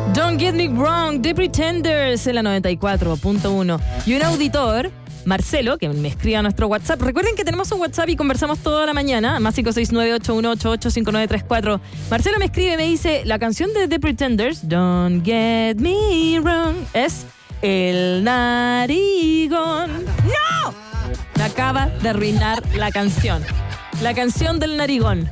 Don't Get Me Wrong, The Pretenders en la 94.1. Y un auditor, Marcelo, que me escribe a nuestro WhatsApp. Recuerden que tenemos un WhatsApp y conversamos toda la mañana, más 569-8188-5934. Marcelo me escribe y me dice, la canción de The Pretenders, Don't Get Me Wrong, es El Narigón. ¡No! Me acaba de arruinar la canción. La canción del narigón.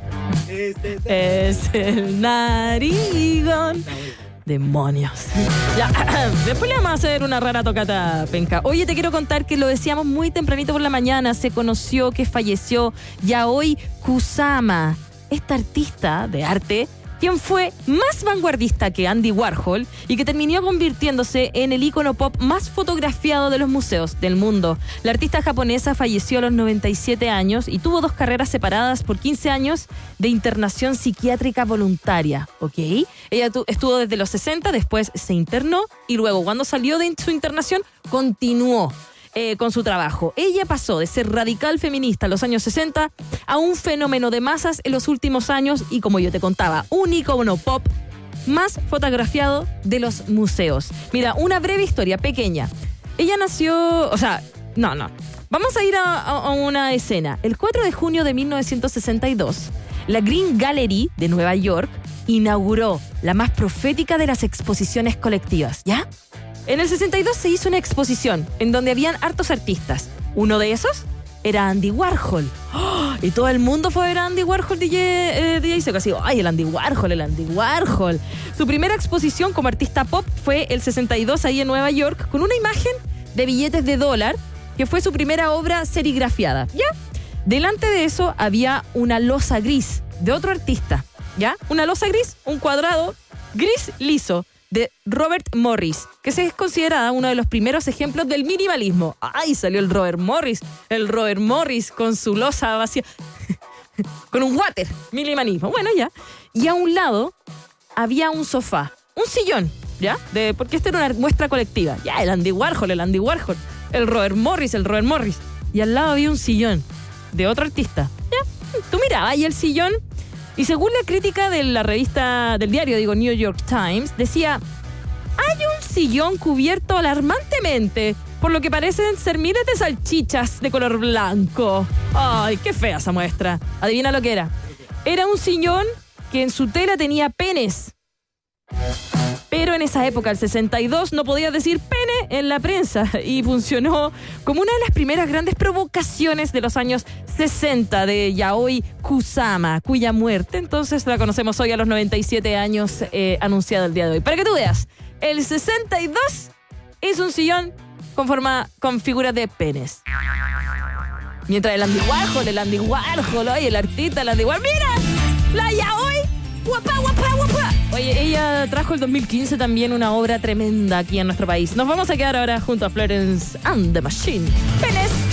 Es el narigón. Demonios. Ya, después le vamos a hacer una rara tocata penca. Oye, te quiero contar que lo decíamos muy tempranito por la mañana. Se conoció que falleció Yaoi Kusama, esta artista de arte, quien fue más vanguardista que Andy Warhol y que terminó convirtiéndose en el ícono pop más fotografiado de los museos del mundo. La artista japonesa falleció a los 97 años y tuvo 2 carreras separadas por 15 años de internación psiquiátrica voluntaria, ¿ok? Ella estuvo desde los 60, después se internó y luego cuando salió de su internación continuó con su trabajo. Ella pasó de ser radical feminista en los años 60 a un fenómeno de masas en los últimos años y, como yo te contaba, un ícono pop más fotografiado de los museos. Mira, una breve historia pequeña. Ella nació... Vamos a ir a una escena. El 4 de junio de 1962, la Green Gallery de Nueva York inauguró la más profética de las exposiciones colectivas, ¿ya? En el 62 se hizo una exposición en donde habían hartos artistas. Uno de esos era Andy Warhol. ¡Oh! Y todo el mundo fue a ver a Andy Warhol DJ Seco. Así, ¡ay, el Andy Warhol! Su primera exposición como artista pop fue el 62 ahí en Nueva York con una imagen de billetes de $, que fue su primera obra serigrafiada, ¿ya? Delante de eso había una losa gris de otro artista, ¿ya? Una losa gris, un cuadrado gris liso, de Robert Morris, que se es considerada uno de los primeros ejemplos del minimalismo. ¡Ay, salió el Robert Morris! El Robert Morris con su losa vacía. Con un water, minimalismo. Bueno, ya. Y a un lado había un sofá, un sillón, ¿ya? Porque esta era una muestra colectiva. Ya, el Andy Warhol. El Robert Morris. Y al lado había un sillón de otro artista. ¿Ya? Tú mirabas ahí el sillón. Y según la crítica de la revista, del diario, New York Times, decía, hay un sillón cubierto alarmantemente, por lo que parecen ser miles de salchichas de color blanco. Ay, qué fea esa muestra. Adivina lo que era. Era un sillón que en su tela tenía penes. Pero en esa época, el 62, no podías decir pene en la prensa y funcionó como una de las primeras grandes provocaciones de los años 60 de Yaoi Kusama, cuya muerte entonces la conocemos hoy a los 97 años, anunciada el día de hoy. Para que tú veas, el 62 es un sillón con figuras de penes. Mientras el Andy Warhol, oye, el artista, el Andy Warhol, ¡mira! ¡La Yaoi! ¡Guapa! Oye, ella trajo el 2015 también una obra tremenda aquí en nuestro país. Nos vamos a quedar ahora junto a Florence and the Machine. ¡Penes!